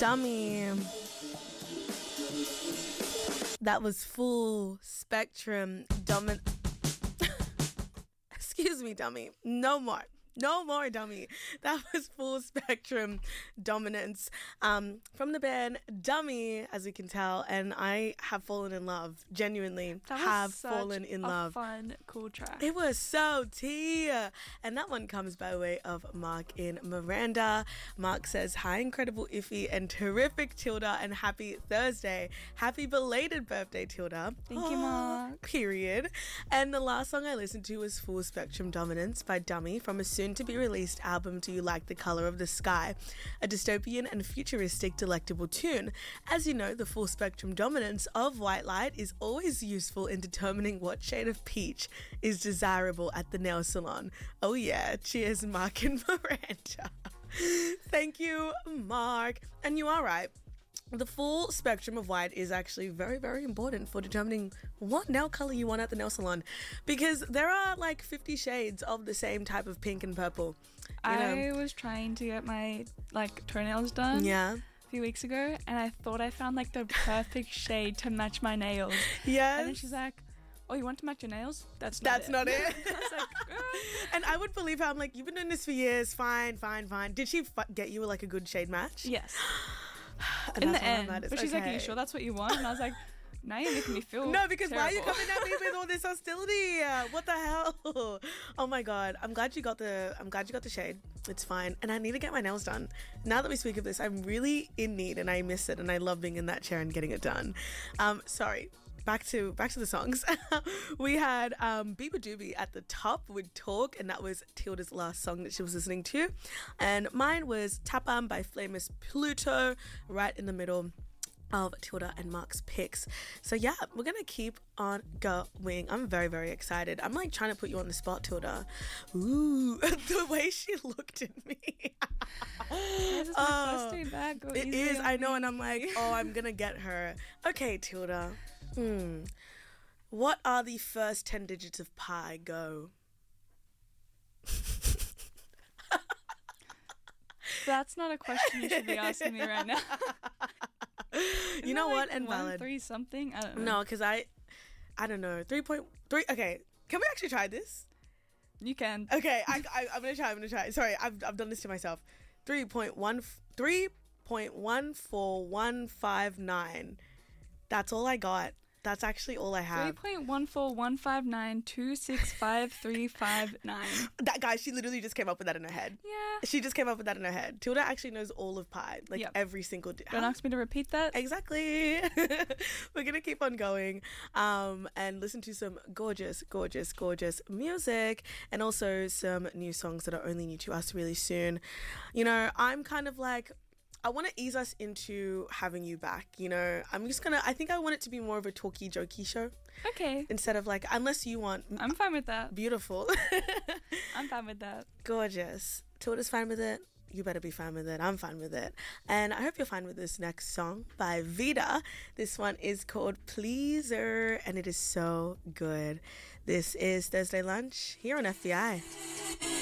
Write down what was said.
Dummy. That was Full Spectrum Excuse me, Dummy. No more, Dummy. That was Full Spectrum Dominance from the band Dummy, as you can tell, and I have fallen in love. Genuinely fallen in love. Fun, cool track. It was so tea. And that one comes by way of Mark in Miranda. Mark says, hi, incredible Iffy and terrific Tilda, and happy Thursday. Happy belated birthday, Tilda. Thank you, Mark. Period. And the last song I listened to was Full Spectrum Dominance by Dummy from a soon-to-be-released album, Do You Like the Color of the Sky? A dystopian and futuristic delectable tune. As you know, the full spectrum dominance of white light is always useful in determining what shade of peach is desirable at the nail salon. Oh yeah, cheers, Mark and Miranda. Thank you, Mark. And you are right. The full spectrum of white is actually very, very important for determining what nail color you want at the nail salon, because there are like 50 shades of the same type of pink and purple. I was trying to get my toenails done a few weeks ago, and I thought I found the perfect shade to match my nails. Yes. And then she's like, oh, you want to match your nails? That's not it. I was like, and I would believe her. I'm like, you've been doing this for years. Fine. Did she get you a good shade match? Yes. And in the end, but she's like, are you sure that's what you want? And I was like, now you're making me feel no, because terrible. Why are you coming at me with all this hostility? What the hell? Oh my god, I'm glad you got the shade. It's fine. And I need to get my nails done. Now that we speak of this, I'm really in need, and I miss it, and I love being in that chair and getting it done. Sorry. Back to the songs. We had Biba Doobie at the top with Talk, and that was Tilda's last song that she was listening to. And mine was Tapam by Famous Pluto, right in the middle of Tilda and Mark's picks. So yeah, we're gonna keep on going. I'm very, very excited. I'm trying to put you on the spot, Tilda. Ooh, the way she looked at me. This is my first day back. It is, I know, and I'm like, oh, I'm gonna get her. Okay, Tilda. What are the first 10 digits of pi? Go. That's not a question you should be asking me right now. You know what? And valid. 3 something? I don't know. No, because I don't know. 3.3. Okay, can we actually try this? You can. Okay, I'm gonna try. Sorry, I've done this to myself. 3.14159. That's all I got. That's actually all I have. 3.14159265359. That guy, she literally just came up with that in her head. Yeah. She just came up with that in her head. Tilda actually knows all of pi. Every single... Don't ask me to repeat that. Exactly. We're going to keep on going and listen to some gorgeous, gorgeous, gorgeous music, and also some new songs that are only new to us really soon. You know, I'm kind of I want to ease us into having you back, you know. I think I want it to be more of a talky, jokey show. Okay. Instead of unless you want... I'm fine with that. Beautiful. I'm fine with that. Gorgeous. Tilda's fine with it. You better be fine with it. I'm fine with it. And I hope you're fine with this next song by Vida. This one is called Pleaser, and it is so good. This is Thursday Lunch here on FBI.